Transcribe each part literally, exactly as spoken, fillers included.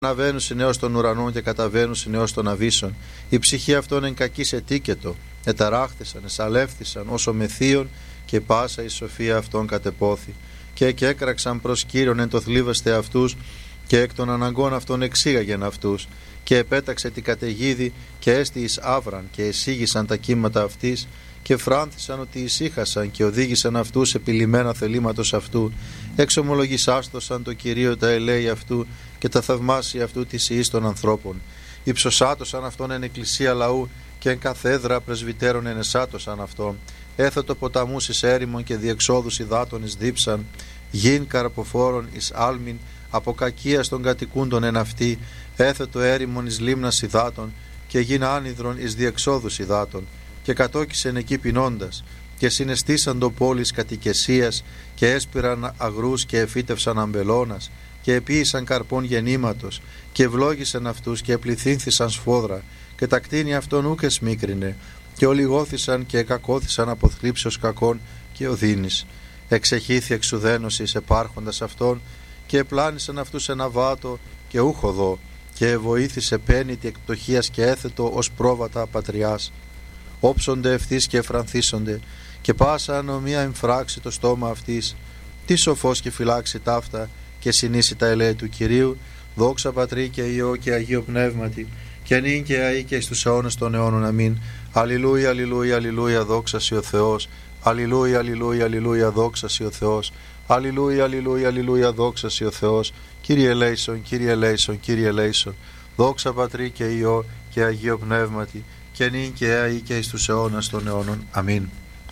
αναβαίνουσιν έως των ουρανών και καταβαίνουσιν έως των αβύσσων. Η ψυχή αυτών εν κακής ετίκετο, εταράχθησαν, εσαλεύθησαν όσο μεθύων και πάσα η σοφία αυτών κατεπόθη. Και εκέκραξαν προς Κύριον εν το θλίβεστε αυτούς και εκ των αναγκών αυτών εξήγαγεν αυτούς. Και επέταξε την καταιγίδη και έστι εις άβραν και εσήγησαν τα κύματα αυτής και φράνθησαν ότι ησύχασαν και οδήγησαν αυτούς επιλυμμένα θελήματος αυτού. Εξομολογησάστοσαν το Κυρίο τα ελέη αυτού και τα θαυμάσια αυτού της ιής των ανθρώπων. Υψωσάτωσαν αυτόν εν εκκλησία λαού και εν καθέδρα πρεσβυτέρων ενεσάτωσαν αυτόν. Έθετο ποταμούς εις έρημον και διεξόδους υδάτων εις δίψαν, γιν καρποφόρων εις άλμην, από κακίας των κατοικούντων εν αυτή, έθετο έρημον εις λίμνας υδάτων και γιν άνυδρον εις διεξόδους υδάτων. Και κατόκισεν εκεί πεινώντας και συναισθήσαν το πόλης κατοικεσίας και έσπηραν αγρούς και εφύτευσαν αμπελώνας και επίησαν καρπών γεννήματος και ευλόγησαν αυτούς και επληθύνθησαν σφόδρα και τα κτίνη αυτών ούκ εσμίκρινε και ολιγώθησαν και εκακώθησαν από θλίψεως κακών και οδύνης. Εξεχήθη εξουδένωσης επάρχοντας αυτών και επλάνησαν αυτούς ένα βάτο και ούχοδο και βοήθησε πένητη εκ πτωχίας και έθετο ως πρόβατα πατριάς. Όψονται ευθύς και εφρανθίσονται και πάσα ανομία εμφράξει το στόμα αυτής. Τι σοφός και φυλάξει ταύτα και συνήσει τα ελέη του Κυρίου, δόξα Πατρί και Υιό και Αγίο Πνεύματι και νυν και αεί και εις τους αιώνες των αιώνων. Αμήν. Αλληλούια, αλληλούια, αλληλούια, δόξα σοι ο Θεός. Αλληλούια, αλληλούια, αλληλούια, δόξα σοι ο Θεός. Αλληλούια, αλληλούια, αλληλούια, δόξα σοι ο Θεός. Κύριε ελέησον, Κύριε ελέησον, Κύριε ελέησον. Δόξα Πατρί και Υιό και Αγίο Πνεύματι και νυν και αεί και εις τους αιώνας των αιώνων. Αμήν.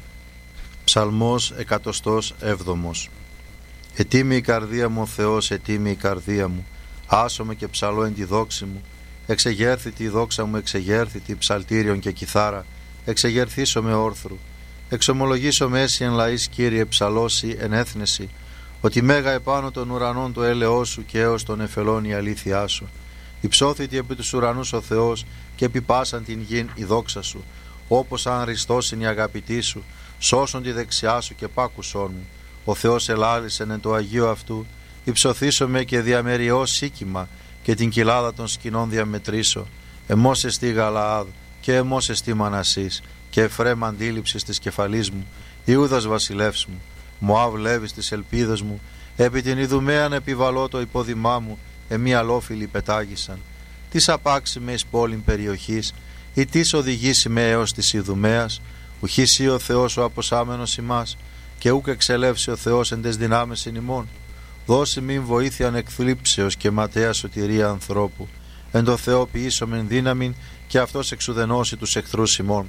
Ψαλμός εκατοστός έβδομος. Ετίμη η καρδία μου ο Θεός, ετίμη η καρδία μου, άσομαι και ψαλώ εν τη δόξη μου. Εξεγέρθητη η δόξα μου, εξεγέρθητη ψαλτήριον και κιθάρα, εξεγερθήσω με όρθρου. Εξομολογήσω με έσυ εν λαής, Κύριε, ψαλώσει εν έθνεση, ότι μέγα επάνω των ουρανών το έλεος σου και έως των εφελών η αλήθειά σου. Υψώθητη επί τους ουρανούς ο Θεός και επιπάσαν την γην η δόξα σου, όπως αν ριστώσιν η αγαπητή σου, σώσον τη δεξιά σου και πάκουσόν μου. Ο Θεός ελάλησεν εν το Αγίο αυτού, υψωθήσω με και διαμεριώ σίκημα και την κοιλάδα των σκηνών διαμετρήσω. Εμώς εστί Γαλαάδ και εμώς εστί Μανασής και Εφραίμ αντίληψης της κεφαλής μου, Ιούδας βασιλεύς μου, Μωάβ Λέβης της ελπίδος μου, επί την Ιδουμαίαν επιβαλώ το υπόδημά μου, εμεί αλόφιλοι πετάγησαν. Τις απάξει με εις πόλην περιοχής, ή τις οδηγήσει με έως της Ιδουμαίας, ουχήσει ο Θεός ο αποσάμενος ημάς, και ούκ εξελεύσει ο Θεός εν τες δυνάμεις εν ημών. Δώσει μην βοήθειαν εκθλίψεως και ματέα σωτηρία ανθρώπου. Εν το Θεό ποιήσομεν δύναμην και αυτός εξουδενώσει τους εχθρούς ημών.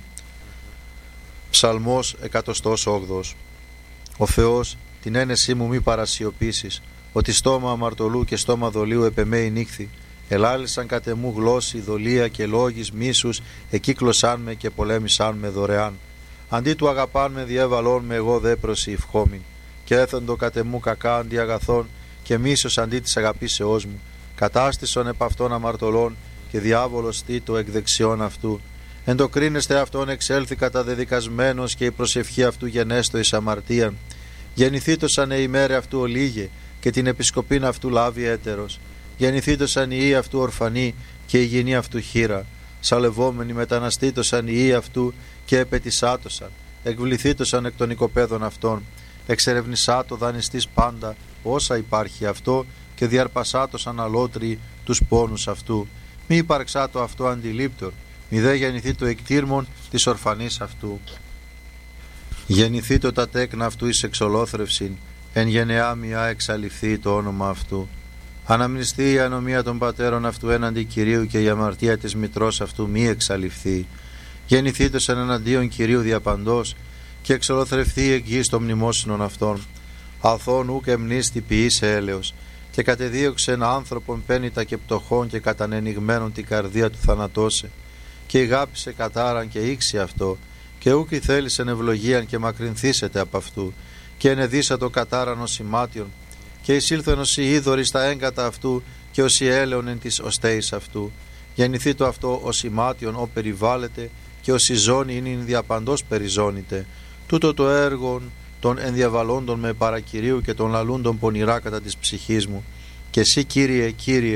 Ψαλμός εκατοστός όγδοος. Ο Θεός την ένεσή μου μη παρασιωπήσεις, ότι στόμα αμαρτωλού και στόμα δολίου επεμέει νύχθη. Ελάλησαν κατ' εμού γλώσσοι, δολία και λόγης μίσους, εκύκλωσάν με και πολέμησάν με δωρεάν. Αντί του αγαπάν με διέβαλόν με εγώ δε προσηυχόμην. Και έθεντο κατ' εμού κακά αντί αγαθών και μίσος αντί της αγαπήσεώς μου. Κατάστησον επ' αυτών αμαρτωλών και διάβολος τίτο εκ δεξιών αυτού. Εν το κρίνεστε αυτόν εξέλθει καταδεδικασμένος και η προσευχή αυτού γενέστο εις αμαρτίαν. Γεννηθήτωσαν η ημέρε αυτού ολίγε και την επισκοπήν αυτού λάβει έτερος. Γεννηθήτωσαν οι ιοί αυτού ορφανοί και η γυνή αυτού χείρα. Σαλευόμενοι μεταναστήτωσαν οι ιοί αυτού και επετισάτωσαν. Εκβληθήτωσαν εκ των οικοπαίδων αυτών. Εξερευνησά το δανειστής πάντα όσα υπάρχει αυτό και διαρπασάτωσαν αλότριοι τους πόνους αυτού. Μη υπαρξά το αυτό αντιλήπτορ, μη δε γεννηθεί το εκτήρμον της ορφανής αυτού. Γεννηθεί το τα τέκνα αυτού εις εξολόθρευσιν, εν γενεά μιά εξαλειφθεί το όνομα αυτού. Αναμνηστεί η ανομία των πατέρων αυτού έναντι Κυρίου και η αμαρτία της μητρός αυτού μη εξαλειφθεί. Γεννηθήτωσαν εναντίον Κυρίου διαπαντός και εξολοθρευθεί εκ γης των μνημόσυνων αυτών. Αθών ούκ εμνίστη ποιήσε έλεος και κατεδίωξεν άνθρωπον πένητα και πτωχών και κατανενιγμένον την καρδία του θανατώσε. Και ηγάπησε κατάραν και ήξι αυτό και ούκ θέλησεν ευλογίαν και μακρυνθήσετε από αυτού και ενεδίσατο κατάραν ως ημάτιον και εισήλθεν ως η είδωρη στα έγκατα αυτού και ως η έλεον εν της οστέης αυτού. Γεννηθεί το αυτό ως ημάτιον ο περιβάλλεται και ως η ζώνη είναι διαπαντός περιζώνητε. Τούτο το έργο των ενδιαβαλόντων με παρακυρίου και των λαλούντων πονηρά κατά της ψυχής μου. Και εσύ, Κύριε, Κύριε,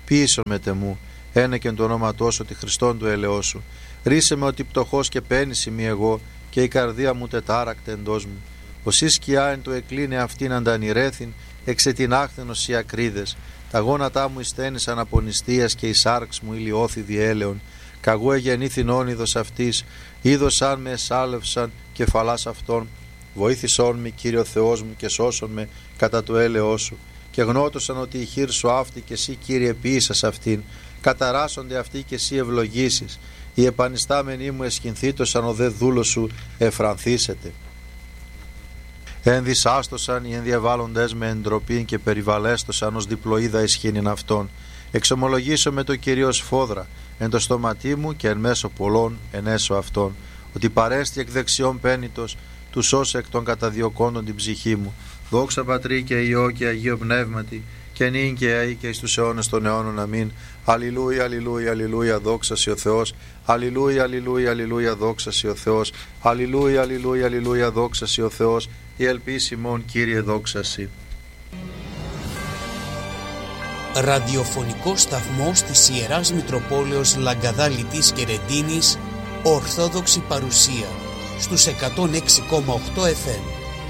ποίησον με τεμού, ένεκεν το όνομα τόσο τη Χριστόν του έλεος σου. Ρίσε με ότι πτωχός και πένηση μη εγώ, και η καρδία μου τετάρακτε εντός μου. Οσί σκιά εν το εκλίνε αυτήν αντανηρέθην, εξετινάχθενος οι ακρίδες. Τα γόνατά μου εισθένησαν από νηστείας και η σάρξ μου ηλιώθη διέλεον. Καγού εγεννήθην όνειδος αυτής, είδωσαν με εσάλευσαν κεφαλάς αυτών. Βοήθησόν με, Κύριο Θεός μου, και σώσον με κατά το έλεος σου. Και γνώτωσαν ότι η χείρ σου αυτή και εσύ, Κύριε, ποιήσας αυτήν. Καταράσσονται αυτοί και εσύ ευλογήσεις. Οι επανιστάμενοι μου εσχυνθήτωσαν, ο δε δούλος σου εφρανθήσεται. Ενδυσάστοσαν οι ενδιαβάλλοντες με εντροπήν και περιβαλέστοσαν ως διπλοίδα ισχύνην αυτών. Εξομολογήσω με το Κυρίω σφόδρα εν το στόματί μου και εν μέσω πολλών εν έσω αυτών, ότι παρέστη εκ δεξιών πένητος του σώσε εκ των καταδιωκόντων την ψυχή μου. Δόξα Πατρί και Υιό και Αγίο Πνεύματι, και νυν και αεί και εις τους αιώνες των αιώνων. Αμήν. Αλληλούια, αλληλούια, αλληλούια, δόξα σοι ο Θεός. Αλληλούια, αλληλούια, αλληλούια, δόξα σοι ο Θεός. Αλληλούια, αλληλούια, αλληλούια, δόξα σοι ο Θεός. Η ελπίς ημών, Κύριε, δόξα σοι. Ραδιοφωνικός σταθμός της Ιεράς Μητροπόλεως Λαγκαδά Λιτής και Ρεντίνης, Ορθόδοξη παρουσία στους εκατόν έξι κόμμα οκτώ εφ εμ.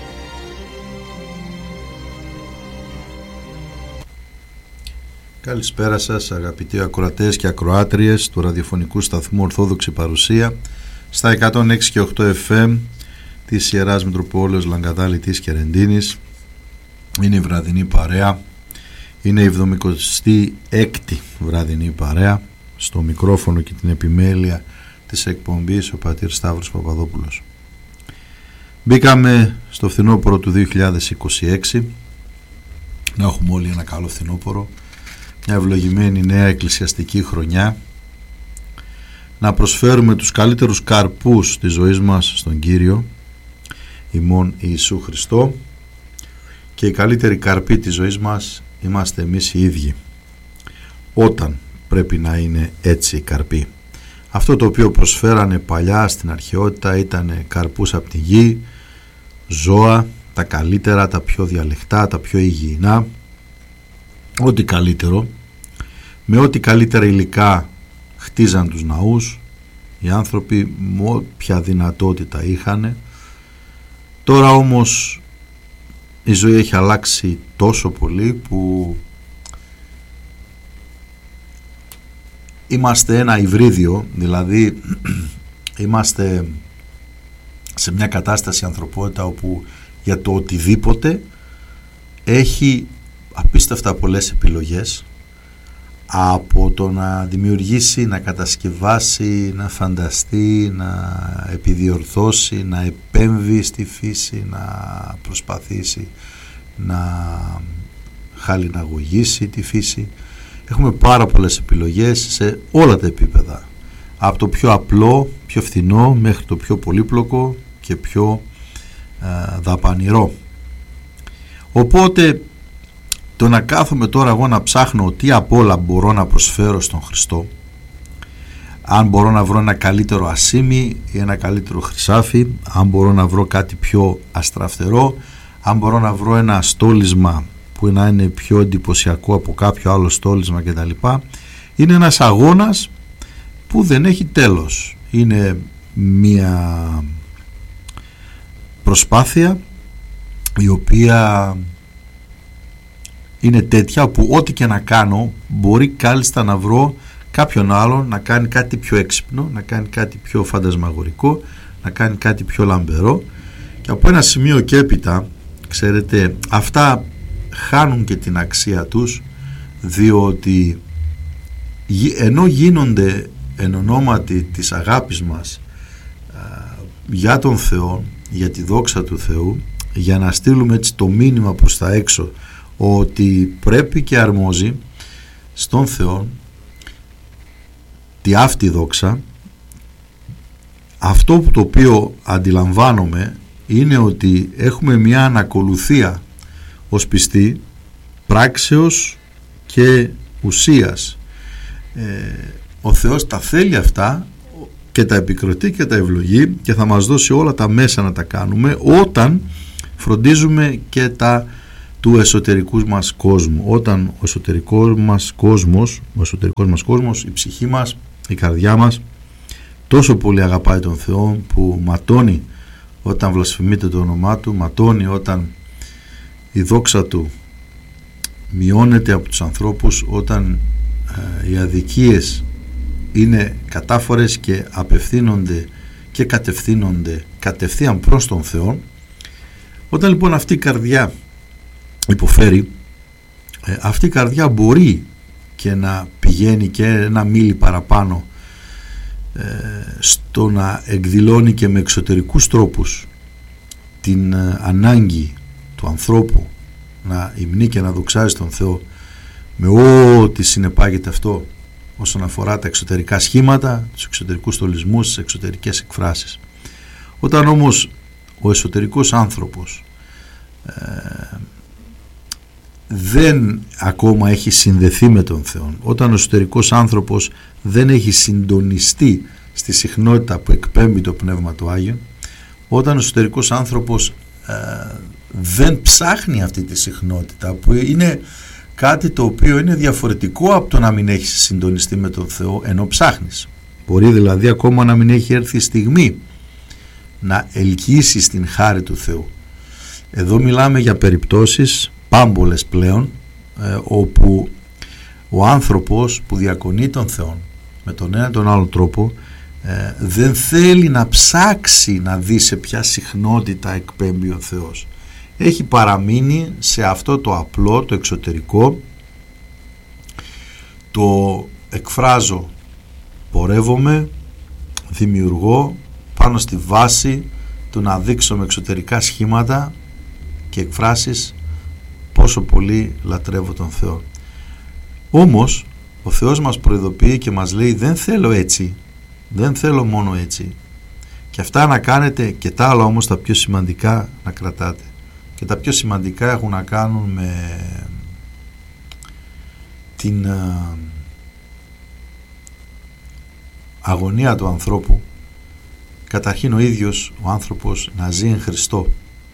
Καλησπέρα σας, αγαπητοί ακροατές και ακροάτριες του ραδιοφωνικού σταθμού Ορθόδοξη Παρουσία στα εκατόν έξι και οκτώ εφ εμ της Ιεράς Μητροπόλεως Λαγκαδά Λιτής και Ρεντίνης. Είναι η βραδινή παρέα, είναι η εβδομηκοστή έκτη βραδινή παρέα. Στο μικρόφωνο και την επιμέλεια της εκπομπής ο πατήρ Σταύρος Παπαδόπουλος. Μπήκαμε στο φθινόπωρο του δύο χιλιάδες είκοσι έξι. Να έχουμε όλοι ένα καλό φθινόπωρο, μια ευλογημένη νέα εκκλησιαστική χρονιά, να προσφέρουμε τους καλύτερους καρπούς της ζωής μας στον Κύριο ημών Ιησού Χριστό, και οι καλύτεροι καρποί της ζωής μας είμαστε εμείς οι ίδιοι, όταν πρέπει να είναι έτσι οι καρποί. Αυτό το οποίο προσφέρανε παλιά στην αρχαιότητα ήταν καρπούς από τη γη, ζώα, τα καλύτερα, τα πιο διαλεκτά, τα πιο υγιεινά, ό,τι καλύτερο, με ό,τι καλύτερα υλικά χτίζαν τους ναούς οι άνθρωποι, με όποια δυνατότητα είχαν. Τώρα όμως η ζωή έχει αλλάξει τόσο πολύ που είμαστε ένα υβρίδιο, δηλαδή είμαστε σε μια κατάσταση ανθρωπότητα όπου για το οτιδήποτε έχει απίστευτα πολλές επιλογές, από το να δημιουργήσει, να κατασκευάσει, να φανταστεί, να επιδιορθώσει, να επέμβει στη φύση, να προσπαθήσει να χαλιναγωγήσει τη φύση. Έχουμε πάρα πολλές επιλογές σε όλα τα επίπεδα, από το πιο απλό, πιο φθηνό, μέχρι το πιο πολύπλοκο και πιο ε, δαπανηρό. Οπότε το να κάθομαι τώρα εγώ να ψάχνω τι απ' όλα μπορώ να προσφέρω στον Χριστό, αν μπορώ να βρω ένα καλύτερο ασίμι ή ένα καλύτερο χρυσάφι, αν μπορώ να βρω κάτι πιο αστραφτερό, αν μπορώ να βρω ένα στόλισμα που να είναι πιο εντυπωσιακό από κάποιο άλλο στόλισμα κτλ. Είναι ένας αγώνας που δεν έχει τέλος. Είναι μια προσπάθεια η οποία είναι τέτοια που ό,τι και να κάνω μπορεί κάλλιστα να βρω κάποιον άλλον να κάνει κάτι πιο έξυπνο, να κάνει κάτι πιο φαντασμαγορικό, να κάνει κάτι πιο λαμπερό, και από ένα σημείο και έπειτα, ξέρετε, αυτά χάνουν και την αξία τους, διότι ενώ γίνονται εν ονόματι της αγάπης μας για τον Θεό, για τη δόξα του Θεού, για να στείλουμε έτσι το μήνυμα προς τα έξω ότι πρέπει και αρμόζει στον Θεό τη αυτή δόξα, αυτό που το οποίο αντιλαμβάνομαι είναι ότι έχουμε μια ανακολουθία ως πιστοί πράξεως και ουσίας. ε, ο Θεός τα θέλει αυτά και τα επικροτεί και τα ευλογεί και θα μας δώσει όλα τα μέσα να τα κάνουμε, όταν φροντίζουμε και τα του εσωτερικού μας κόσμου. Όταν ο εσωτερικός μας κόσμος, ο εσωτερικός μας κόσμος, η ψυχή μας, η καρδιά μας τόσο πολύ αγαπάει τον Θεό που ματώνει όταν βλασφημείται το όνομά Του, ματώνει όταν η δόξα Του μειώνεται από τους ανθρώπους, όταν ε, οι αδικίες είναι κατάφορες και απευθύνονται και κατευθύνονται κατευθείαν προς τον Θεό. Όταν λοιπόν αυτή η καρδιά υποφέρει, ε, αυτή η καρδιά μπορεί και να πηγαίνει και ένα μίλι παραπάνω ε, στο να εκδηλώνει και με εξωτερικούς τρόπους την ε, ανάγκη του ανθρώπου να υμνεί και να δοξάζει τον Θεό με ό,τι συνεπάγεται αυτό όσον αφορά τα εξωτερικά σχήματα, τους εξωτερικούς στολισμούς, τις εξωτερικές εκφράσεις. Όταν όμως ο εσωτερικός άνθρωπος ε, δεν ακόμα έχει συνδεθεί με τον Θεό, όταν ο εσωτερικός άνθρωπος δεν έχει συντονιστεί στη συχνότητα που εκπέμπει το Πνεύμα του Άγιον, όταν ο εσωτερικός άνθρωπος ε, δεν ψάχνει αυτή τη συχνότητα που είναι κάτι το οποίο είναι διαφορετικό από το να μην έχεις συντονιστεί με τον Θεό ενώ ψάχνεις. Μπορεί δηλαδή ακόμα να μην έχει έρθει η στιγμή να ελκύσεις την χάρη του Θεού. Εδώ μιλάμε για περιπτώσεις πάμπολες πλέον ε, όπου ο άνθρωπος που διακονεί τον Θεό με τον ένα τον άλλο τρόπο ε, δεν θέλει να ψάξει να δει σε ποια συχνότητα εκπέμπει ο Θεός. Έχει παραμείνει σε αυτό το απλό, το εξωτερικό, το εκφράζω, πορεύομαι, δημιουργώ πάνω στη βάση του να δείξω με εξωτερικά σχήματα και εκφράσεις πόσο πολύ λατρεύω τον Θεό. Όμως ο Θεός μας προειδοποιεί και μας λέει δεν θέλω έτσι, δεν θέλω μόνο έτσι, και αυτά να κάνετε και τα άλλα όμως τα πιο σημαντικά να κρατάτε. Και τα πιο σημαντικά έχουν να κάνουν με την αγωνία του ανθρώπου. Καταρχήν ο ίδιος ο άνθρωπος να ζει εν Χριστώ.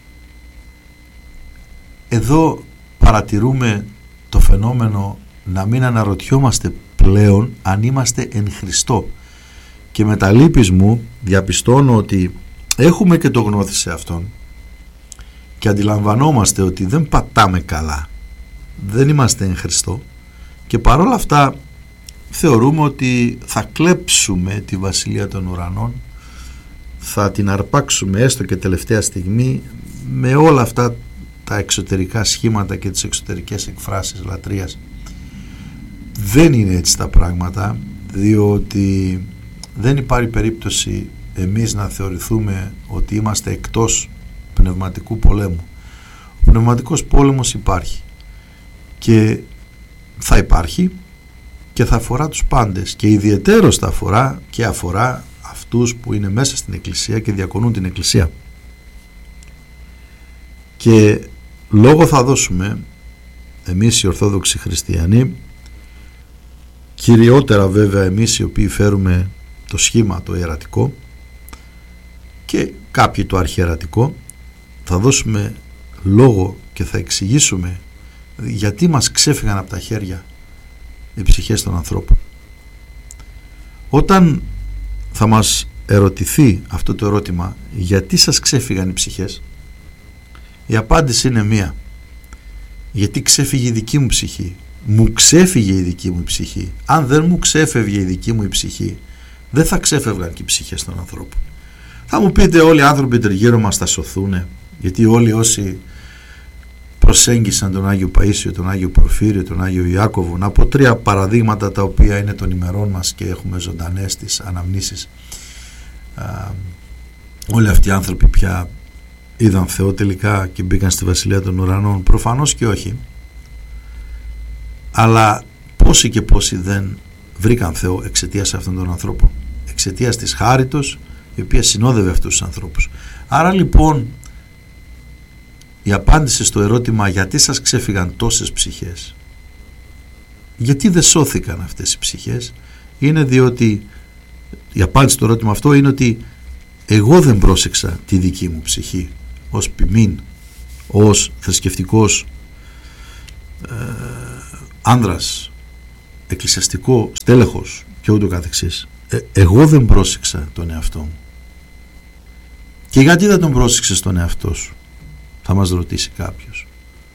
Εδώ παρατηρούμε το φαινόμενο να μην αναρωτιόμαστε πλέον αν είμαστε εν Χριστώ. Και με τα λύπης μου διαπιστώνω ότι έχουμε και το γνώθι σε Αυτόν και αντιλαμβανόμαστε ότι δεν πατάμε καλά, δεν είμαστε εν Χριστώ, και παρόλα αυτά θεωρούμε ότι θα κλέψουμε τη Βασιλεία των Ουρανών, θα την αρπάξουμε έστω και τελευταία στιγμή με όλα αυτά τα εξωτερικά σχήματα και τις εξωτερικές εκφράσεις λατρείας. Δεν είναι έτσι τα πράγματα, διότι δεν υπάρχει περίπτωση εμείς να θεωρηθούμε ότι είμαστε εκτός πνευματικού πολέμου. Ο πνευματικός πόλεμος υπάρχει και θα υπάρχει και θα αφορά τους πάντες, και ιδιαιτέρως θα αφορά και αφορά αυτούς που είναι μέσα στην Εκκλησία και διακονούν την Εκκλησία. Και λόγο θα δώσουμε εμείς οι Ορθόδοξοι Χριστιανοί, κυριότερα βέβαια εμείς οι οποίοι φέρουμε το σχήμα το ιερατικό και κάποιοι το αρχιερατικό, θα δώσουμε λόγο και θα εξηγήσουμε γιατί μας ξέφυγαν από τα χέρια οι ψυχές των ανθρώπων. Όταν θα μας ερωτηθεί αυτό το ερώτημα, γιατί σας ξέφυγαν οι ψυχές, η απάντηση είναι μία: γιατί ξέφυγε η δική μου ψυχή. Μου ξέφυγε η δική μου ψυχή. Αν δεν μου ξέφευγε η δική μου η ψυχή, δεν θα ξέφευγαν και οι ψυχές των ανθρώπων. Θα μου πείτε, όλοι οι άνθρωποι τριγύρω μας θα σωθούν, γιατί όλοι όσοι προσέγγισαν τον Άγιο Παΐσιο, τον Άγιο Πορφύριο, τον Άγιο Ιάκωβο, να πω τρία παραδείγματα τα οποία είναι των ημερών μας και έχουμε ζωντανές τις αναμνήσεις. Α, όλοι αυτοί οι άνθρωποι πια είδαν Θεό τελικά και μπήκαν στη Βασιλεία των Ουρανών? Προφανώς και όχι. Αλλά πόσοι και πόσοι δεν βρήκαν Θεό εξαιτίας αυτών των ανθρώπων, εξαιτίας της χάριτος η οποία συνόδευε αυτούς τους ανθρώπους. Άρα λοιπόν η απάντηση στο ερώτημα γιατί σας ξέφυγαν τόσες ψυχές, γιατί δεν σώθηκαν αυτές οι ψυχές, είναι διότι η απάντηση στο ερώτημα αυτό είναι ότι εγώ δεν πρόσεξα τη δική μου ψυχή ως ποιμήν, ως θρησκευτικός ε, άνδρας, εκκλησιαστικό στέλεχος και ούτω καθεξής. Ε, εγώ δεν πρόσεξα τον εαυτό μου. Και γιατί δεν τον πρόσεξες τον εαυτό σου, θα μας ρωτήσει κάποιος.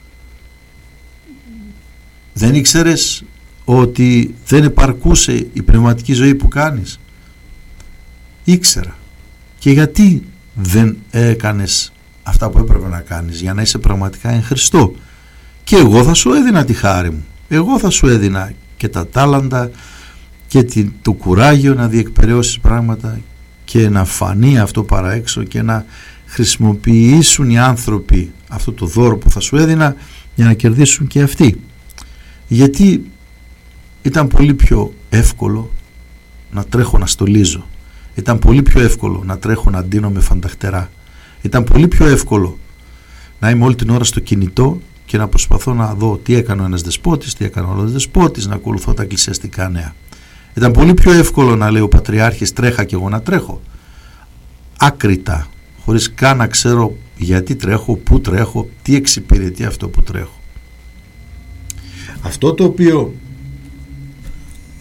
Δεν ήξερες ότι δεν επαρκούσε η πνευματική ζωή που κάνεις? Ήξερα. Και γιατί δεν έκανες αυτά που έπρεπε να κάνεις για να είσαι πραγματικά εν Χριστώ? Και εγώ θα σου έδινα τη χάρη μου. Εγώ θα σου έδινα και τα τάλαντα και το κουράγιο να διεκπεραιώσεις πράγματα και να φανεί αυτό παρά έξω και να χρησιμοποιήσουν οι άνθρωποι αυτό το δώρο που θα σου έδινα για να κερδίσουν και αυτοί. Γιατί ήταν πολύ πιο εύκολο να τρέχω να στολίζω. Ήταν πολύ πιο εύκολο να τρέχω να ντύνω με φανταχτερά. Ήταν πολύ πιο εύκολο να είμαι όλη την ώρα στο κινητό και να προσπαθώ να δω τι έκανε ο ένας δεσπότης, τι έκανε ο άλλος δεσπότης, να ακολουθώ τα εκκλησιαστικά νέα. Ήταν πολύ πιο εύκολο να λέει ο Πατριάρχης τρέχα και εγώ να τρέχω. Άκρητα, χωρίς καν να ξέρω γιατί τρέχω, πού τρέχω, τι εξυπηρετεί αυτό που τρέχω. Αυτό το οποίο ε,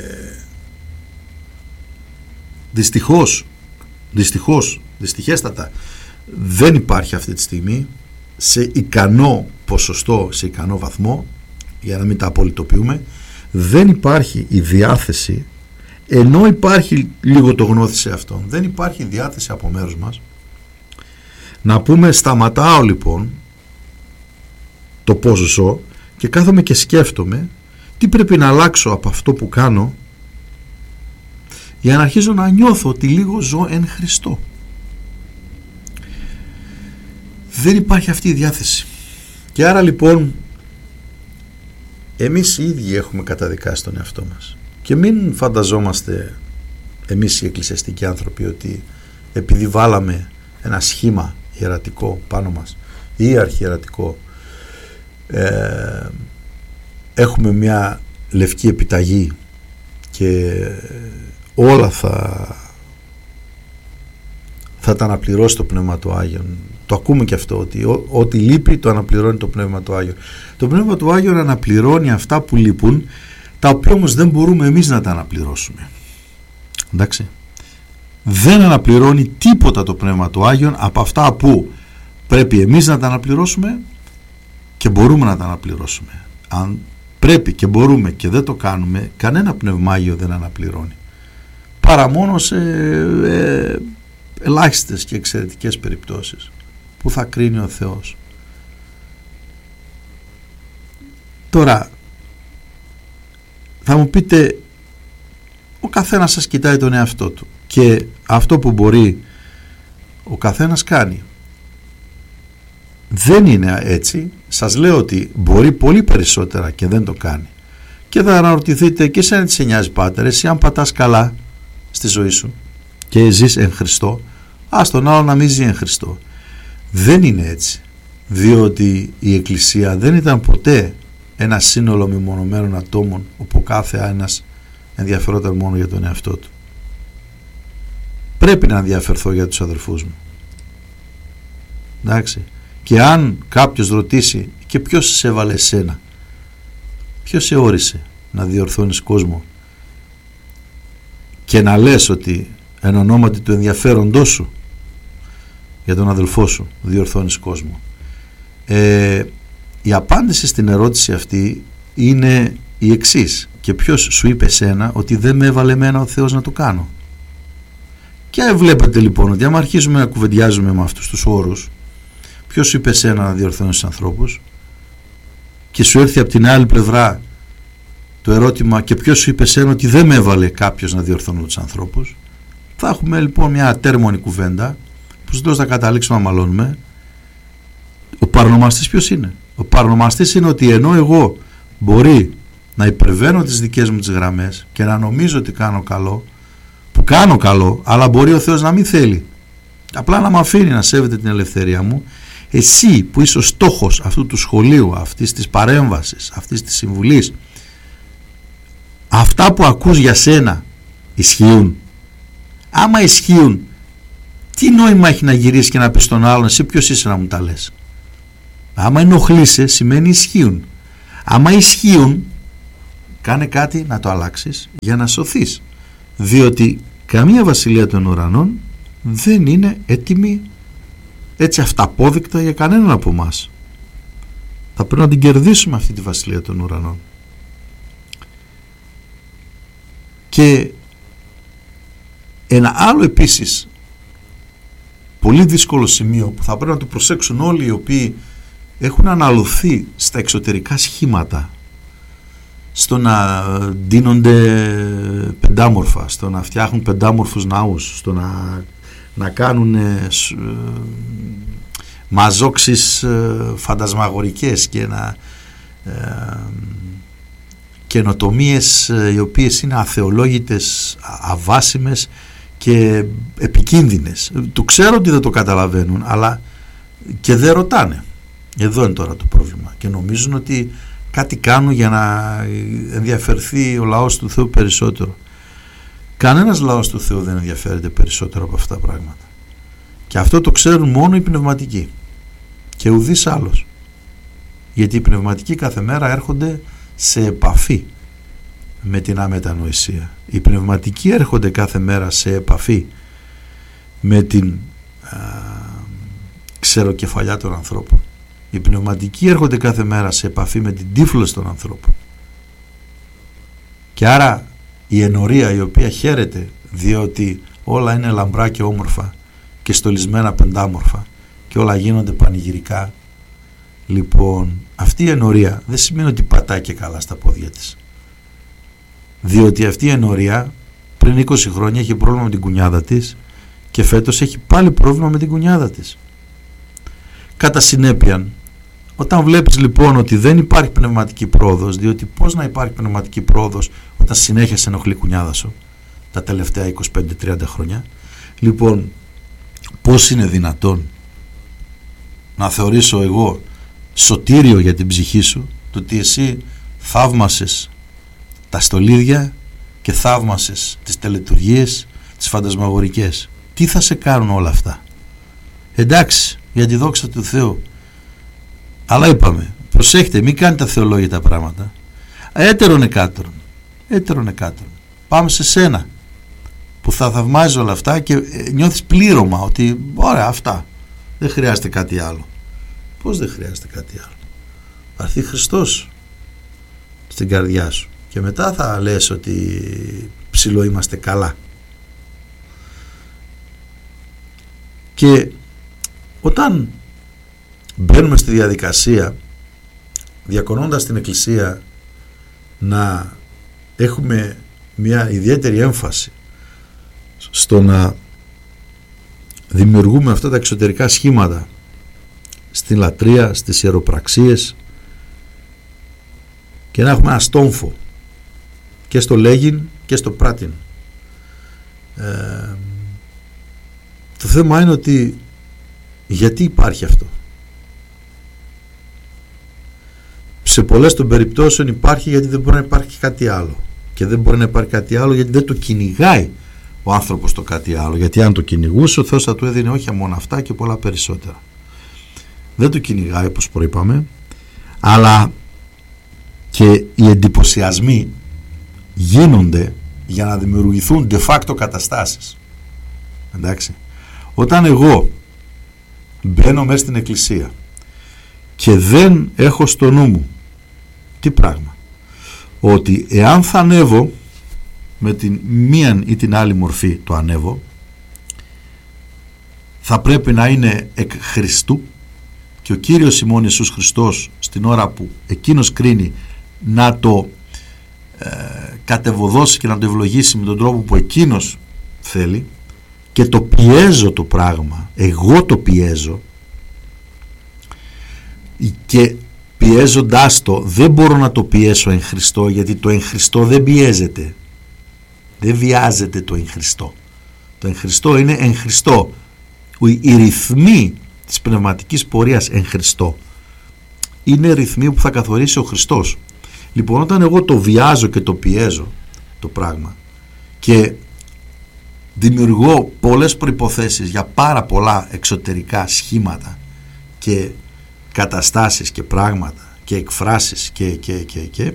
δυστυχώς, δυστυχώς, δυστυχέστατα δεν υπάρχει αυτή τη στιγμή σε ικανό ποσοστό, σε ικανό βαθμό, για να μην τα απολυτοποιούμε, δεν υπάρχει η διάθεση, ενώ υπάρχει λίγο το γνώθι σε αυτόν, δεν υπάρχει διάθεση από μέρους μας να πούμε σταματάω λοιπόν το πώς ζω και κάθομαι και σκέφτομαι τι πρέπει να αλλάξω από αυτό που κάνω για να αρχίζω να νιώθω ότι λίγο ζω εν Χριστώ. Δεν υπάρχει αυτή η διάθεση. Και άρα λοιπόν εμείς οι ίδιοι έχουμε καταδικάσει τον εαυτό μας. Και μην φανταζόμαστε εμείς οι εκκλησιαστικοί άνθρωποι ότι επειδή βάλαμε ένα σχήμα ιερατικό πάνω μας ή αρχιερατικό ε, έχουμε μια λευκή επιταγή και όλα θα θα τα αναπληρώσει το Πνεύμα του Άγιον. Το ακούμε και αυτό, ότι ό, ό,τι λείπει το αναπληρώνει το Πνεύμα του Άγιον. Το Πνεύμα του Άγιον αναπληρώνει αυτά που λείπουν, τα οποία όμως δεν μπορούμε εμείς να τα αναπληρώσουμε. Εντάξει. Δεν αναπληρώνει τίποτα το Πνεύμα του Άγιον από αυτά που πρέπει εμείς να τα αναπληρώσουμε και μπορούμε να τα αναπληρώσουμε. Αν πρέπει και μπορούμε και δεν το κάνουμε, κανένα Πνευμάγιο δεν αναπληρώνει. Παρά μόνο σε ε, ελάχιστες και εξαιρετικές περιπτώσεις που θα κρίνει ο Θεός. Τώρα θα μου πείτε, ο καθένας σας κοιτάει τον εαυτό του και αυτό που μπορεί ο καθένας κάνει. Δεν είναι έτσι. Σας λέω ότι μπορεί πολύ περισσότερα και δεν το κάνει. Και θα αναρωτηθείτε και εσένα τι σε νοιάζει, πάτερ, εσύ αν πατάς καλά στη ζωή σου και ζεις εν Χριστώ, ας τον άλλο να μην ζει εν Χριστώ. Δεν είναι έτσι, διότι η Εκκλησία δεν ήταν ποτέ ένα σύνολο μεμονωμένων ατόμων όπου κάθε ένας ενδιαφερόταν μόνο για τον εαυτό του. Πρέπει να ενδιαφερθώ για τους αδερφούς μου. Εντάξει. Και αν κάποιος ρωτήσει και ποιος σε έβαλε εσένα, ποιος σε όρισε να διορθώνεις κόσμο, και να λες ότι εν ονόματι του ενδιαφέροντός σου για τον αδελφό σου διορθώνεις κόσμο, ε, η απάντηση στην ερώτηση αυτή είναι η εξής: και ποιος σου είπε σένα ότι δεν με έβαλε εμένα ο Θεός να το κάνω? Και βλέπετε λοιπόν ότι άμα αρχίζουμε να κουβεντιάζουμε με αυτούς τους όρους, ποιος σου είπε σένα να διορθώνεις τους ανθρώπους, και σου έρθει από την άλλη πλευρά το ερώτημα και ποιος σου είπε σένα ότι δεν με έβαλε κάποιος να διορθώνω τους ανθρώπους, θα έχουμε λοιπόν μια ατέρμονη κουβέντα που ζητώ να καταλήξουμε να μαλώνουμε. Ο παρονομαστής ποιος είναι? Ο παρονομαστής είναι ότι ενώ εγώ μπορεί να υπερβαίνω τις δικές μου τις γραμμές και να νομίζω ότι κάνω καλό, που κάνω καλό, αλλά μπορεί ο Θεός να μην θέλει, απλά να με αφήνει να σέβεται την ελευθερία μου, εσύ που είσαι ο στόχος αυτού του σχολείου, αυτής της παρέμβασης, αυτής της συμβουλής, αυτά που ακούς για σένα ισχύουν? Άμα ισχύουν, τι νόημα έχει να γυρίσεις και να πεις στον άλλον εσύ ποιος είσαι να μου τα λες? Άμα ενοχλείσαι σημαίνει ισχύουν. Άμα ισχύουν, κάνε κάτι να το αλλάξεις για να σωθείς, διότι καμία βασιλεία των ουρανών δεν είναι έτοιμη έτσι αυταπόδεικτα για κανέναν από εμάς. Θα πρέπει να την κερδίσουμε αυτή τη βασιλεία των ουρανών. Και ένα άλλο επίσης πολύ δύσκολο σημείο που θα πρέπει να το προσέξουν όλοι οι οποίοι έχουν αναλωθεί στα εξωτερικά σχήματα, στο να ντύνονται πεντάμορφα, στο να φτιάχνουν πεντάμορφους ναούς, στο να, να κάνουν ε, μαζόξεις ε, φαντασμαγορικές και να ε, καινοτομίες ε, οι οποίες είναι αθεολόγητες, αβάσιμες και επικίνδυνες. Το ξέρω ότι δεν το καταλαβαίνουν, αλλά και δεν ρωτάνε. Εδώ είναι τώρα το πρόβλημα και νομίζουν ότι κάτι κάνουν για να ενδιαφερθεί ο λαός του Θεού περισσότερο. Κανένας λαός του Θεού δεν ενδιαφέρεται περισσότερο από αυτά τα πράγματα. Και αυτό το ξέρουν μόνο οι πνευματικοί και ουδής άλλος. Γιατί οι πνευματικοί κάθε μέρα έρχονται σε επαφή με την αμετανοησία. Οι πνευματικοί έρχονται κάθε μέρα σε επαφή με την α, ξεροκεφαλιά των ανθρώπων. Οι πνευματικοί έρχονται κάθε μέρα σε επαφή με την τύφλωση των ανθρώπων. Και άρα η ενορία η οποία χαίρεται διότι όλα είναι λαμπρά και όμορφα και στολισμένα πεντάμορφα και όλα γίνονται πανηγυρικά, λοιπόν αυτή η ενορία δεν σημαίνει ότι πατάει και καλά στα πόδια της, διότι αυτή η ενορία πριν είκοσι χρόνια είχε πρόβλημα με την κουνιάδα της και φέτος έχει πάλι πρόβλημα με την κουνιάδα της. Κατά συνέπεια, όταν βλέπεις λοιπόν ότι δεν υπάρχει πνευματική πρόοδος, διότι πώς να υπάρχει πνευματική πρόοδος όταν συνέχεια σε ενοχλεί η κουνιάδα σου τα τελευταία είκοσι πέντε τριάντα χρόνια, λοιπόν πώς είναι δυνατόν να θεωρήσω εγώ σωτήριο για την ψυχή σου το ότι εσύ θαύμασες τα στολίδια και θαύμασες τις τελετουργίες, τις φαντασμαγορικές? Τι θα σε κάνουν όλα αυτά? Εντάξει, για τη δόξα του Θεού, αλλά είπαμε, προσέχτε, μην κάνετε αθεολόγητα πράγματα. Έτερον εκάτερον, έτερον εκάτερον. Πάμε σε σένα που θα θαυμάζεις όλα αυτά και νιώθεις πλήρωμα ότι ωραία, αυτά, δεν χρειάζεται κάτι άλλο. Πώς δεν χρειάζεται κάτι άλλο? Θα έρθει Χριστός στην καρδιά σου και μετά θα λες ότι ψηλό είμαστε καλά. Και όταν μπαίνουμε στη διαδικασία διακονώντας την Εκκλησία να έχουμε μια ιδιαίτερη έμφαση στο να δημιουργούμε αυτά τα εξωτερικά σχήματα στην λατρεία, στις ιεροπραξίες και να έχουμε ένα στόμφο και στο λέγειν και στο πράτην. Ε, το θέμα είναι ότι γιατί υπάρχει αυτό? Σε πολλές των περιπτώσεων υπάρχει γιατί δεν μπορεί να υπάρχει κάτι άλλο, και δεν μπορεί να υπάρχει κάτι άλλο γιατί δεν το κυνηγάει ο άνθρωπος το κάτι άλλο, γιατί αν το κυνηγούσε ο Θεός θα του έδινε όχι μόνο αυτά και πολλά περισσότερα. Δεν το κυνηγάει, όπως προείπαμε, αλλά και οι εντυπωσιασμοί γίνονται για να δημιουργηθούν de facto καταστάσεις. Εντάξει, όταν εγώ μπαίνω μέσα στην εκκλησία και δεν έχω στο νου μου τι πράγμα, ότι εάν θα ανέβω με την μίαν ή την άλλη μορφή, το ανέβω, θα πρέπει να είναι εκ Χριστού και ο Κύριος ημών Ιησούς Χριστός στην ώρα που εκείνος κρίνει να το ε, κατεβοδώσει και να το ευλογήσει με τον τρόπο που εκείνος θέλει, και το πιέζω το πράγμα, εγώ το πιέζω, και πιέζοντάς το δεν μπορώ να το πιέσω εν Χριστώ, γιατί το εν Χριστώ δεν πιέζεται, δεν βιάζεται το εν Χριστώ. Το εν Χριστώ είναι εν Χριστώ. Οι ρυθμοί της πνευματικής πορείας εν Χριστώ είναι ρυθμοί που θα καθορίσει ο Χριστός. Λοιπόν, όταν εγώ το βιάζω και το πιέζω το πράγμα και δημιουργώ πολλές προϋποθέσεις για πάρα πολλά εξωτερικά σχήματα και καταστάσεις και πράγματα και εκφράσεις και, και, και, και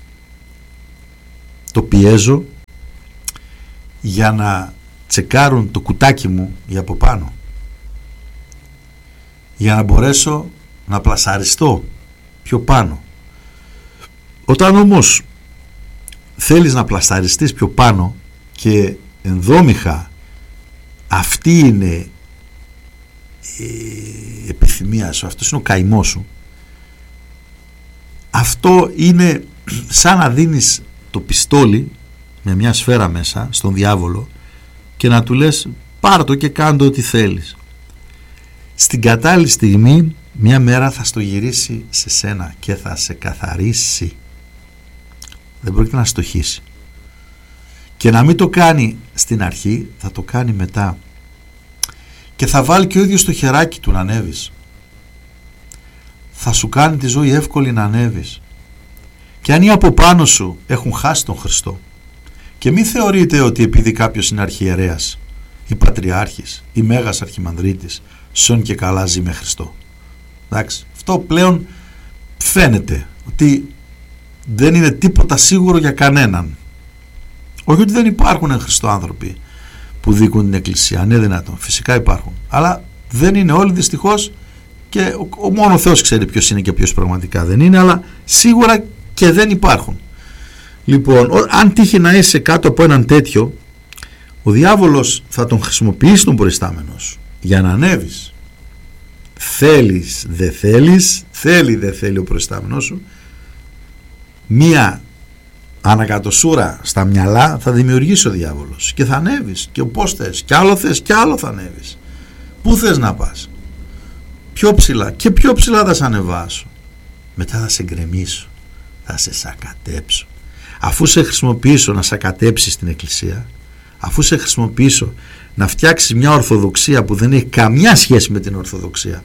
το πιέζω για να τσεκάρουν το κουτάκι μου για από πάνω, για να μπορέσω να πλασαριστώ πιο πάνω. Όταν όμως θέλεις να πλασαριστείς πιο πάνω και ενδόμηχα αυτή είναι η επιθυμία σου, αυτός είναι ο καημός σου, αυτό είναι σαν να δίνεις το πιστόλι με μια σφαίρα μέσα στον διάβολο και να του λες πάρ' το και κάντο ό,τι θέλεις. Στην κατάλληλη στιγμή μια μέρα θα στο γυρίσει σε σένα και θα σε καθαρίσει. Δεν πρόκειται να στοχίσει. Και να μην το κάνει στην αρχή, θα το κάνει μετά. Και θα βάλει και ο ίδιος το χεράκι του να ανέβεις. Θα σου κάνει τη ζωή εύκολη να ανέβεις. Και αν οι από πάνω σου έχουν χάσει τον Χριστό, και μην θεωρείτε ότι επειδή κάποιος είναι αρχιερέας ή πατριάρχης ή μέγας αρχιμανδρίτης, σον και καλά ζει με Χριστό. Εντάξει, αυτό πλέον φαίνεται ότι δεν είναι τίποτα σίγουρο για κανέναν. Όχι ότι δεν υπάρχουν εν Χριστώ άνθρωποι που δίκουν την Εκκλησία, ναι, δυνατόν, φυσικά υπάρχουν, αλλά δεν είναι όλοι δυστυχώς, και ο, ο μόνο Θεός ξέρει ποιος είναι και ποιος πραγματικά δεν είναι, αλλά σίγουρα και δεν υπάρχουν. Λοιπόν, ο, αν τύχει να είσαι κάτω από έναν τέτοιο, ο διάβολος θα τον χρησιμοποιήσει τον προϊστάμενο σου για να ανέβεις. Θέλεις, δεν θέλεις, θέλει, δεν θέλει ο προϊστάμενος σου, μία ανακατοσούρα στα μυαλά θα δημιουργήσει ο διάβολος και θα ανέβεις, και πώς θες, κι άλλο θες, κι άλλο θα ανέβεις. Πού θες να πας? Πιο ψηλά, και πιο ψηλά θα σε ανεβάσω. Μετά θα σε γκρεμίσω, θα σε σακατέψω. Αφού σε χρησιμοποιήσω να σακατέψεις την Εκκλησία, αφού σε χρησιμοποιήσω να φτιάξεις μια ορθοδοξία που δεν έχει καμιά σχέση με την ορθοδοξία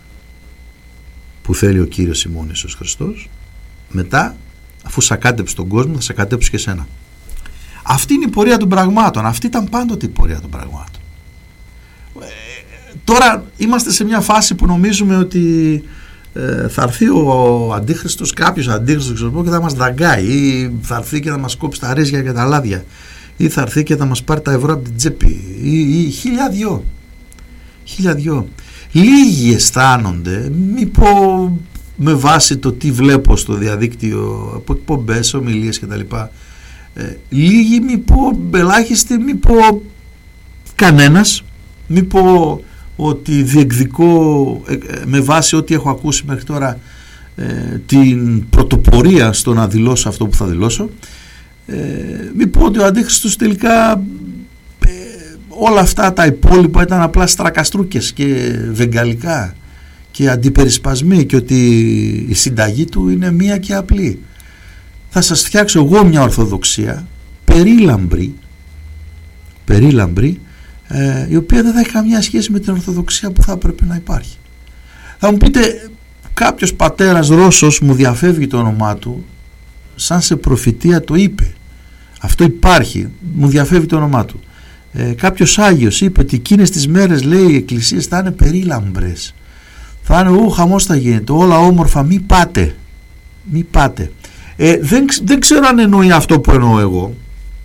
που θέλει ο Κύριος ημών Ιησούς Χριστός, μετά, αφού σακάτεψε τον κόσμο, θα σακατέψει και εσένα. Αυτή είναι η πορεία των πραγμάτων. Αυτή ήταν πάντοτε η πορεία των πραγμάτων. Ε, τώρα είμαστε σε μια φάση που νομίζουμε ότι ε, θα έρθει ο αντίχριστος, κάποιος αντίχριστος, ξέρω, και θα μας δαγκάει, ή θα έρθει και θα μας κόψει τα ρύζια και τα λάδια, ή θα έρθει και θα μας πάρει τα ευρώ από την τσέπη, ή, ή χίλια δυο. Χίλια δυο. Λίγοι αισθάνονται, μη πω με βάση το τι βλέπω στο διαδίκτυο, από εκπομπές, ομιλίες κτλ. Ε, λίγοι, μη πω ελάχιστοι, μη πω κανένας, μη πω ότι διεκδικώ ε, με βάση ό,τι έχω ακούσει μέχρι τώρα ε, την πρωτοπορία στο να δηλώσω αυτό που θα δηλώσω, ε, μη πω ότι ο Αντίχριστος τελικά ε, όλα αυτά τα υπόλοιπα ήταν απλά στρακαστρούκες και βεγγαλικά και αντιπερισπασμοί, και ότι η συνταγή του είναι μία και απλή. Θα σας φτιάξω εγώ μια ορθοδοξία περίλαμπρη, περίλαμπρη ε, η οποία δεν θα έχει καμιά σχέση με την ορθοδοξία που θα έπρεπε να υπάρχει. Θα μου πείτε, κάποιος πατέρας Ρώσος, μου διαφεύγει το όνομά του, σαν σε προφητεία το είπε. Αυτό υπάρχει, μου διαφεύγει το όνομά του. Ε, κάποιος Άγιος είπε ότι εκείνες τις μέρες, λέει, οι εκκλησίες θα είναι περίλαμπρες. Θα είναι, ου, χαμός θα γίνεται, όλα όμορφα, μη πάτε, μη πάτε. Ε, δεν, δεν ξέρω αν εννοεί αυτό που εννοώ εγώ,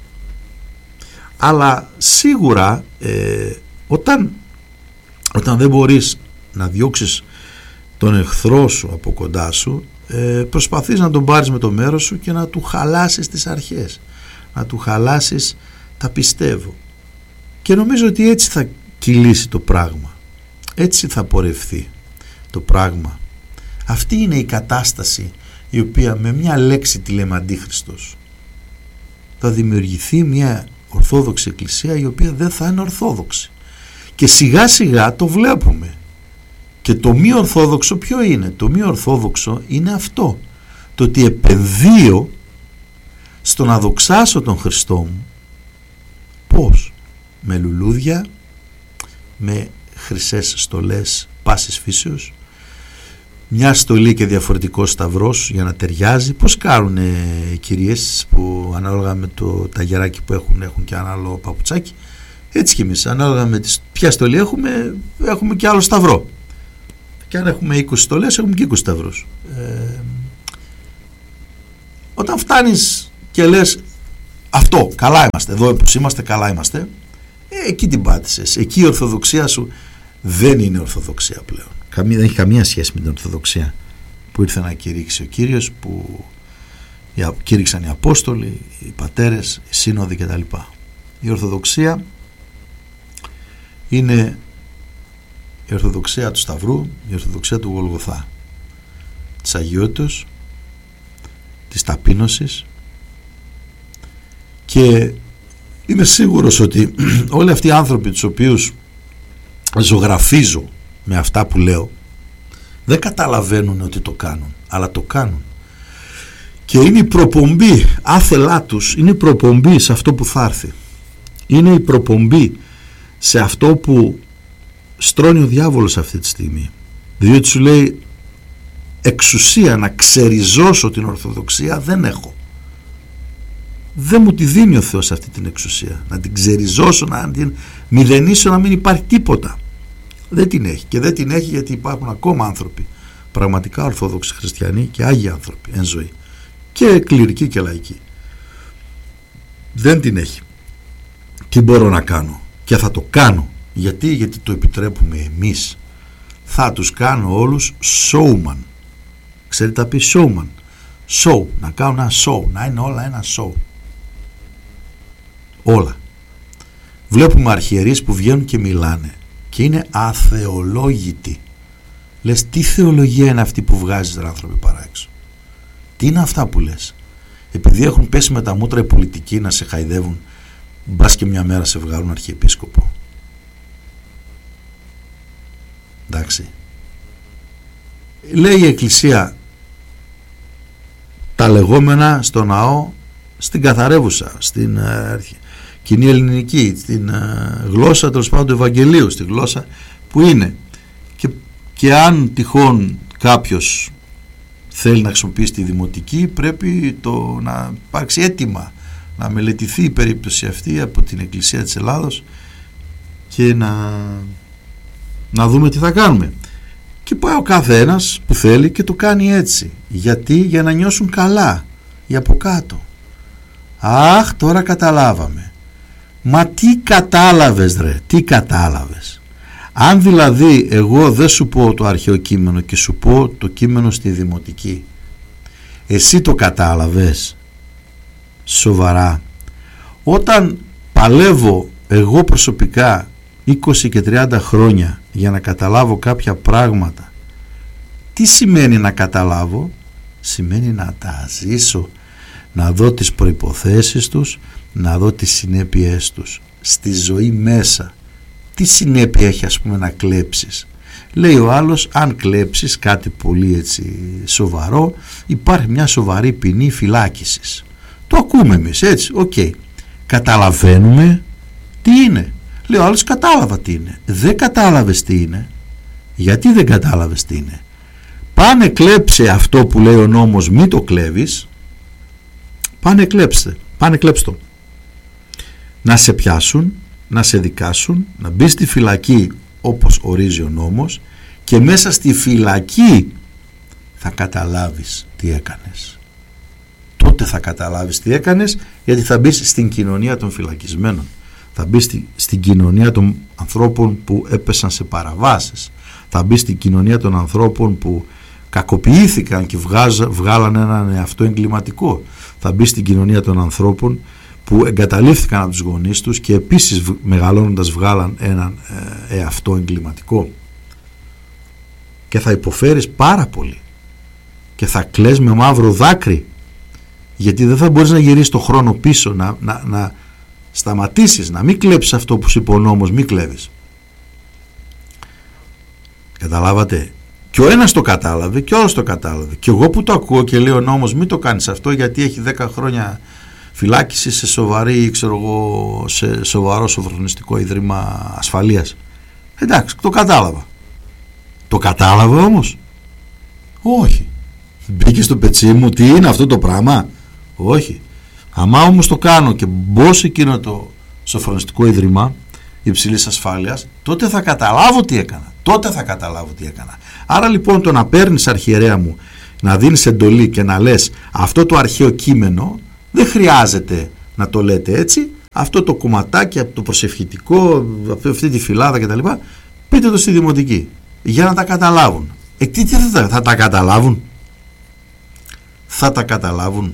αλλά σίγουρα ε, όταν, όταν δεν μπορείς να διώξεις τον εχθρό σου από κοντά σου, ε, προσπαθείς να τον πάρεις με το μέρος σου και να του χαλάσεις τις αρχές, να του χαλάσεις τα πιστεύω, και νομίζω ότι έτσι θα κυλήσει το πράγμα, έτσι θα πορευθεί το πράγμα. Αυτή είναι η κατάσταση η οποία με μια λέξη τη λέμε Αντίχριστος. Θα δημιουργηθεί μια ορθόδοξη εκκλησία η οποία δεν θα είναι ορθόδοξη, και σιγά σιγά το βλέπουμε. Και το μη ορθόδοξο ποιο είναι? Το μη ορθόδοξο είναι αυτό, το ότι επενδύω στο να δοξάσω τον Χριστό μου. Πώς? Με λουλούδια, με χρυσές στολές πάσης φύσεως, μια στολή και διαφορετικός σταυρός για να ταιριάζει. Πώς κάνουν οι κυρίες που ανάλογα με το ταγεράκι που έχουν, έχουν και ένα άλλο παπουτσάκι, έτσι και εμείς ανάλογα με τις, ποια στολή έχουμε, έχουμε και άλλο σταυρό, και αν έχουμε είκοσι στολές έχουμε και είκοσι σταυρούς. ε, Όταν φτάνεις και λες αυτό, καλά είμαστε, εδώ όπως είμαστε καλά είμαστε, ε, εκεί την πάτησες. Εκεί η ορθοδοξία σου δεν είναι ορθοδοξία πλέον. Καμία, δεν έχει καμία σχέση με την ορθοδοξία που ήρθε να κηρύξει ο Κύριος, που κήρυξαν οι Απόστολοι, οι πατέρες, οι σύνοδοι κτλ. Η ορθοδοξία είναι η ορθοδοξία του Σταυρού, η ορθοδοξία του Γολγοθά, της αγιότητας, της ταπείνωσης, και είμαι σίγουρος ότι όλοι αυτοί οι άνθρωποι τους οποίους ζωγραφίζω με αυτά που λέω δεν καταλαβαίνουν ότι το κάνουν, αλλά το κάνουν, και είναι η προπομπή άθελά τους, είναι η προπομπή σε αυτό που θα έρθει, είναι η προπομπή σε αυτό που στρώνει ο διάβολος αυτή τη στιγμή, διότι σου λέει εξουσία να ξεριζώσω την Ορθοδοξία δεν έχω, δεν μου τη δίνει ο Θεός αυτή την εξουσία, να την ξεριζώσω, να την μηδενίσω, να μην υπάρχει τίποτα. Δεν την έχει, και δεν την έχει γιατί υπάρχουν ακόμα άνθρωποι πραγματικά ορθόδοξοι χριστιανοί και άγιοι άνθρωποι εν ζωή, και κληρικοί και λαϊκοί. Δεν την έχει. Τι μπορώ να κάνω? Και θα το κάνω. Γιατί? Γιατί το επιτρέπουμε εμείς. Θα τους κάνω όλους showman. Ξέρετε τα πει showman? Show, να κάνω ένα show, να είναι όλα ένα show. Όλα. Βλέπουμε αρχιερείς που βγαίνουν και μιλάνε και είναι αθεολόγητοι. Λες, τι θεολογία είναι αυτή που βγάζεις, ρε άνθρωποι, παρά έξω? Τι είναι αυτά που λες? Επειδή έχουν πέσει με τα μούτρα οι πολιτικοί να σε χαϊδεύουν, μπας και μια μέρα σε βγάλουν αρχιεπίσκοπο. Εντάξει. Λέει η Εκκλησία τα λεγόμενα στο ναό, στην καθαρεύουσα, στην ε, κοινή ελληνική, στην ε, γλώσσα τέλος πάντων του Ευαγγελίου, στη γλώσσα που είναι. Και, και αν τυχόν κάποιος θέλει να χρησιμοποιήσει τη δημοτική, πρέπει το, να υπάρξει αίτημα, να μελετηθεί η περίπτωση αυτή από την Εκκλησία της Ελλάδος και να, να δούμε τι θα κάνουμε. Και πάει ο κάθε ένας που θέλει και το κάνει έτσι. Γιατί? Για να νιώσουν καλά οι από κάτω. Αχ, τώρα καταλάβαμε. Μα τι κατάλαβες, ρε? Τι κατάλαβες? Αν δηλαδή εγώ δεν σου πω το αρχαίο κείμενο και σου πω το κείμενο στη δημοτική, εσύ το κατάλαβες? Σοβαρά? Όταν παλεύω εγώ προσωπικά είκοσι και τριάντα χρόνια για να καταλάβω κάποια πράγματα, τι σημαίνει να καταλάβω? Σημαίνει να τα ζήσω, να δω τις προϋποθέσεις τους, να δω τις συνέπειές τους στη ζωή μέσα. Τι συνέπεια έχει, ας πούμε, να κλέψεις? Λέει ο άλλος, αν κλέψεις κάτι πολύ έτσι σοβαρό, υπάρχει μια σοβαρή ποινή φυλάκισης. Το ακούμε εμείς, έτσι, οκ. Okay. Καταλαβαίνουμε τι είναι. Λέει ο άλλος, κατάλαβα τι είναι. Δεν κατάλαβες τι είναι. Γιατί δεν κατάλαβες τι είναι? Πάνε κλέψε αυτό που λέει ο νόμος, μη το κλέβεις. Πάνε κλέψτε, πάνε κλέψτε το. Να σε πιάσουν, να σε δικάσουν, να μπεις στη φυλακή όπως ορίζει ο νόμος, και μέσα στη φυλακή θα καταλάβεις τι έκανες. Τότε θα καταλάβεις τι έκανες, γιατί θα μπεις στην κοινωνία των φυλακισμένων. Θα μπεις στη, στην κοινωνία των ανθρώπων που έπεσαν σε παραβάσεις. Θα μπεις στην κοινωνία των ανθρώπων που κακοποιήθηκαν και βγάζ, βγάλαν έναν εαυτό εγκληματικό. Θα μπεις στην κοινωνία των ανθρώπων που εγκαταλείφθηκαν από τους γονείς τους και επίσης μεγαλώνοντας βγάλαν έναν ε, εαυτό εγκληματικό. Και θα υποφέρεις πάρα πολύ και θα κλαις με μαύρο δάκρυ, γιατί δεν θα μπορείς να γυρίσεις το χρόνο πίσω, να, να, να σταματήσεις, να μην κλέψεις αυτό που σου είπε ο νόμος, μην κλέβεις. Καταλάβατε? Και ο ένας το κατάλαβε και ο άλλος το κατάλαβε. Και εγώ που το ακούω και λέω ο νόμος μην το κάνεις αυτό, γιατί έχει δέκα χρόνια φυλάκιση σε, σοβαρή, ξέρω εγώ, σε σοβαρό σοφρονιστικό ίδρυμα ασφαλείας. Εντάξει, το κατάλαβα. Το κατάλαβε όμως? Όχι. Μπήκε στο πετσί μου, τι είναι αυτό το πράγμα? Όχι. Αμά όμως το κάνω και μπω σε εκείνο το σοφρονιστικό ίδρυμα υψηλής ασφάλειας, τότε θα καταλάβω τι έκανα. Τότε θα καταλάβω τι έκανα. Άρα λοιπόν το να παίρνεις, αρχιερέα μου, να δίνεις εντολή και να λες αυτό το αρχαίο κείμενο δεν χρειάζεται να το λέτε έτσι, αυτό το κομματάκι από το προσευχητικό, αυτή τη φυλάδα κτλ. Πείτε το στη δημοτική για να τα καταλάβουν. Ε, τι, τι θα, θα τα καταλάβουν? Θα τα καταλάβουν?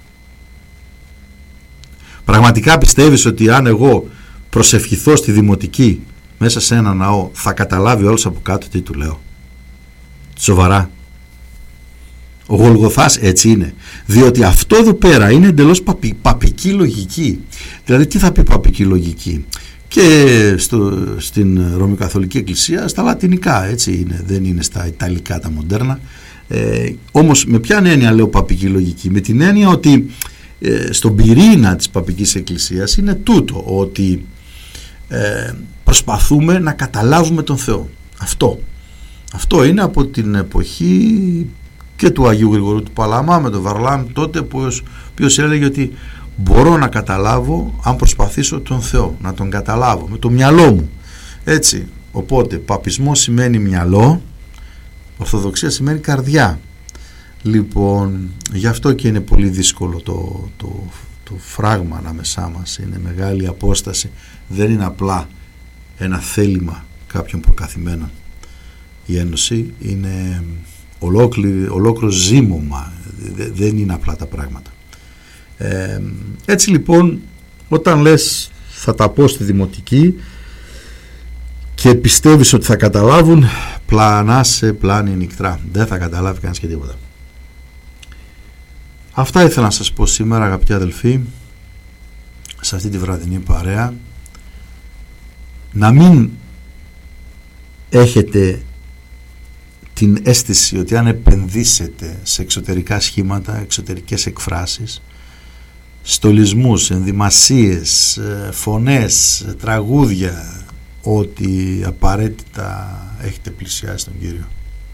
Πραγματικά πιστεύεις ότι αν εγώ προσευχηθώ στη δημοτική μέσα σε ένα ναό θα καταλάβει όλος από κάτω τι του λέω? Σοβαρά? Ο Γολγοθάς έτσι είναι, διότι αυτό εδώ πέρα είναι εντελώς παπι, παπική λογική. Δηλαδή τι θα πει παπική λογική? Και στο, στην Ρωμαιοκαθολική Εκκλησία στα λατινικά έτσι είναι, δεν είναι στα ιταλικά τα μοντέρνα. Ε, όμως με ποια έννοια λέω παπική λογική? Με την έννοια ότι ε, στον πυρήνα της παπικής Εκκλησίας είναι τούτο, ότι ε, προσπαθούμε να καταλάβουμε τον Θεό. Αυτό αυτό είναι από την εποχή και του Αγίου Γρηγορού του Παλαμά με τον Βαρλάμ τότε, που οποίος έλεγε ότι μπορώ να καταλάβω αν προσπαθήσω τον Θεό, να τον καταλάβω με το μυαλό μου, έτσι. Οπότε παπισμό σημαίνει μυαλό, Ορθοδοξία σημαίνει καρδιά. Λοιπόν, γι' αυτό και είναι πολύ δύσκολο το, το, το φράγμα ανάμεσά μας, είναι μεγάλη απόσταση, δεν είναι απλά ένα θέλημα κάποιων προκαθημένων. Η Ένωση είναι ολόκληρο ζήμωμα, δεν είναι απλά τα πράγματα. Ε, έτσι λοιπόν, όταν λες θα τα πω στη δημοτική και πιστεύεις ότι θα καταλάβουν, πλανάσαι πλάνη νυχτρά, δεν θα καταλάβει κανείς και τίποτα. Αυτά ήθελα να σας πω σήμερα, αγαπητοί αδελφοί, σε αυτή τη βραδινή παρέα. Να μην έχετε την αίσθηση ότι αν επενδύσετε σε εξωτερικά σχήματα, εξωτερικές εκφράσεις, στολισμούς, ενδυμασίες, φωνές, τραγούδια, ότι απαραίτητα έχετε πλησιάσει τον Κύριο.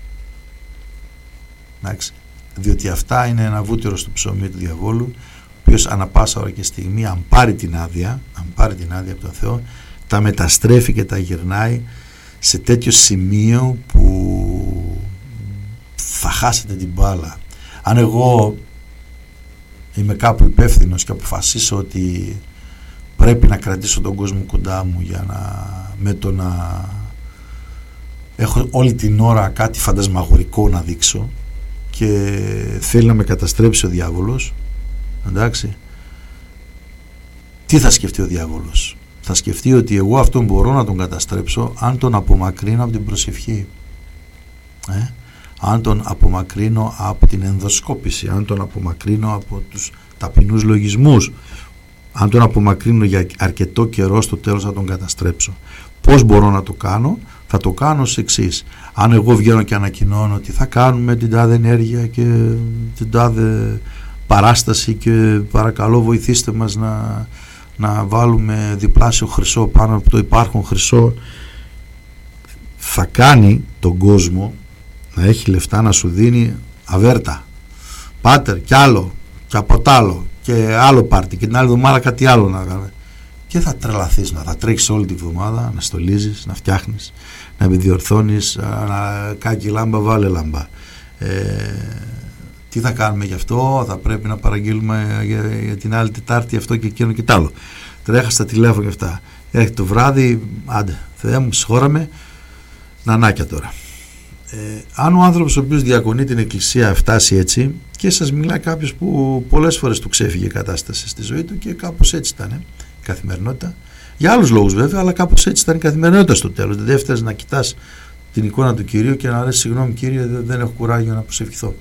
Εντάξει. Διότι αυτά είναι ένα βούτυρο στο ψωμί του διαβόλου, ο οποίος ανά πάσα ώρα και στιγμή, αν πάρει την άδεια, αν πάρει την άδεια από τον Θεό, τα μεταστρέφει και τα γυρνάει σε τέτοιο σημείο που θα χάσετε την μπάλα. Αν εγώ είμαι κάπου υπεύθυνος και αποφασίσω ότι πρέπει να κρατήσω τον κόσμο κοντά μου για να, με το να έχω όλη την ώρα κάτι φαντασμαγορικό να δείξω και θέλει να με καταστρέψει ο διάβολος, εντάξει, τι θα σκεφτεί ο διάβολος? Θα σκεφτεί ότι εγώ αυτόν μπορώ να τον καταστρέψω αν τον απομακρύνω από την προσευχή, ε? αν τον απομακρύνω από την ενδοσκόπηση, αν τον απομακρύνω από τους ταπεινούς λογισμούς, αν τον απομακρύνω για αρκετό καιρό, στο τέλος θα τον καταστρέψω. Πώς μπορώ να το κάνω? Θα το κάνω ως εξής: αν εγώ βγαίνω και ανακοινώνω ότι θα κάνουμε την τάδε ενέργεια και την τάδε παράσταση και παρακαλώ βοηθήστε μας να, να βάλουμε διπλάσιο χρυσό πάνω από το υπάρχον χρυσό, θα κάνει τον κόσμο να έχει λεφτά να σου δίνει αβέρτα, πάτερ κι άλλο και από τ' άλλο και άλλο πάρτι και την άλλη εβδομάδα κάτι άλλο να κάνει, και θα τρελαθείς, να θα τρέχεις όλη τη βδομάδα, να στολίζεις, να φτιάχνεις, να επιδιορθώνεις, να κάκι λάμπα βάλε λάμπα. Ε, τι θα κάνουμε γι' αυτό? Θα πρέπει να παραγγείλουμε για, για την άλλη Τετάρτη αυτό και εκείνο και τ' άλλο. Τρέχα στα τηλέφωνα και αυτά. Έρχεται το βράδυ, άντε Θεέ μου συγχώραμε, νανάκια τώρα. Ε, αν ο άνθρωπος ο οποίος διακονεί την Εκκλησία φτάσει έτσι, και σας μιλάει κάποιος που πολλές φορές του ξέφυγε η κατάσταση στη ζωή του και κάπως έτσι ήταν η καθημερινότητα, για άλλους λόγους βέβαια, αλλά κάπως έτσι ήταν η καθημερινότητα στο τέλος. Δηλαδή έφτασες να κοιτάς την εικόνα του Κυρίου και να λες συγγνώμη Κύριε, δεν έχω κουράγιο να προσευχηθώ.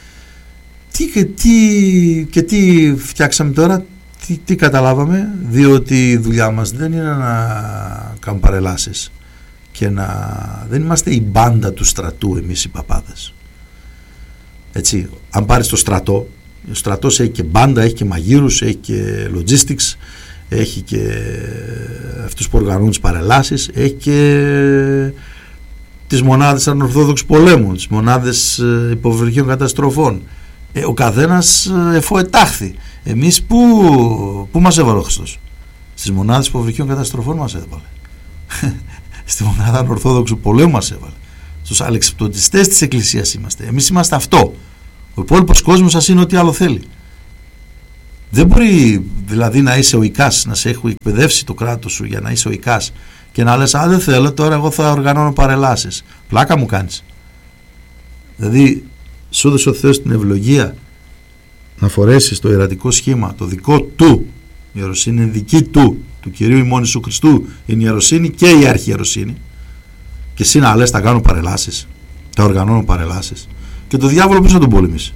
Τι και τι, και τι φτιάξαμε τώρα? Τι, τι καταλάβαμε? Διότι η δουλειά μας δεν είναι να κάνουμε παρελάσεις και να... δεν είμαστε η μπάντα του στρατού εμείς οι παπάδες, έτσι. Αν πάρεις το στρατό, ο στρατός έχει και μπάντα, έχει και μαγείρους, έχει και logistics, έχει και αυτούς που οργανώνουν τις παρελάσεις, έχει και τις μονάδες ανορθόδοξου πολέμου, τις μονάδες υποβρυχίων καταστροφών. Ε, ο καθένας εφοετάχθη. Εμείς που, που μας έβαλε ο Χριστός? Στις μονάδες υποβρυχίων καταστροφών μας έβαλε. Στη μονάδα ανορθόδοξου πολέμου μας έβαλε. Στους αλεξιπτωτιστές της Εκκλησίας είμαστε. Εμείς είμαστε αυτό. Ο υπόλοιπος κόσμος σας είναι ό,τι άλλο θέλει. Δεν μπορεί δηλαδή να είσαι ο Ικάς, να σε έχει εκπαιδεύσει το κράτος σου για να είσαι ο Ικάς και να λες, α, δεν θέλω, τώρα εγώ θα οργανώνω παρελάσεις. Πλάκα μου κάνεις. Δηλαδή σου έδωσε ο Θεός την ευλογία να φορέσεις το ιερατικό σχήμα, το δικό του. Η ιεροσύνη είναι δική του, του Κυρίου ημών Ιησού Χριστού είναι η ιεροσύνη και η αρχιεροσύνη, και εσύ να λες, θα κάνω παρελάσεις, θα οργανώνω παρελάσεις, και το διάβολο ποιος θα τον πολεμήσει?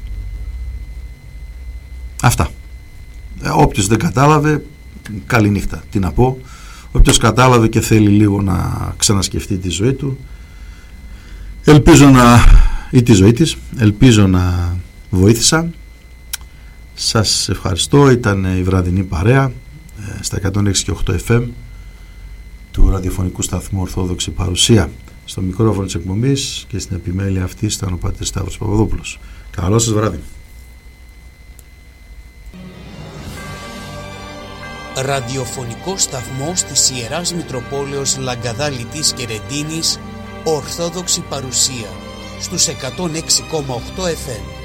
Αυτά. ε, όποιος δεν κατάλαβε, καλή νύχτα, τι να πω. Όποιος κατάλαβε και θέλει λίγο να ξανασκεφτεί τη ζωή του, ελπίζω να, ή τη ζωή της, ελπίζω να βοήθησα. Σας ευχαριστώ. Ήταν η βραδινή παρέα στα εκατόν έξι και οκτώ εφ εμ του ραδιοφωνικού σταθμού Ορθόδοξη Παρουσία. Στο μικρόφωνο της εκπομπής και στην επιμέλεια αυτής ήταν ο πατήρ Σταύρος Παπαδόπουλος. Καλό σας βράδυ. Ραδιοφωνικό σταθμός της Ιεράς Μητροπόλεως Λαγκαδά Λιτής και Ρεντίνης, Ορθόδοξη Παρουσία, στους εκατόν έξι κόμμα οκτώ εφ εμ.